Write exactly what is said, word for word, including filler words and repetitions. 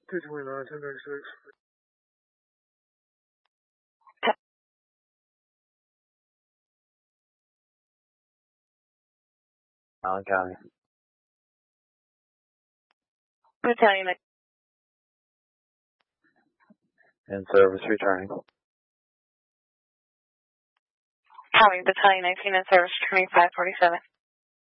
two twenty-nine, ten thirty-six. Allen County. Battalion. In service returning. County Battalion nineteen in service returning five forty-seven.